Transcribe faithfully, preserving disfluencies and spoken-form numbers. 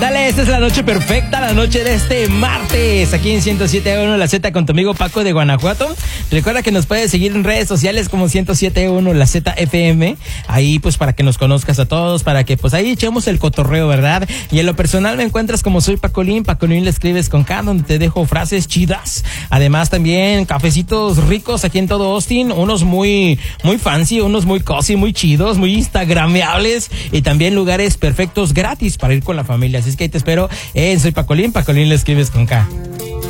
Ándale, esta es la noche perfecta, la noche de este martes, aquí en ciento siete punto uno La Z con tu amigo Paco de Guanajuato. Recuerda que nos puedes seguir en redes sociales como ciento siete punto uno La Z F M, ahí pues para que nos conozcas a todos, para que pues ahí echemos el cotorreo, ¿verdad? Y en lo personal me encuentras como soy Pacolín, Pacolín le escribes con K, donde te dejo frases chidas. Además también cafecitos ricos aquí en todo Austin, unos muy, muy fancy, unos muy cozy, muy chidos, muy instagrameables, y también lugares perfectos gratis para ir con la familia. Así es que ahí te espero en Soy Pacolín, Pacolín le escribes con K.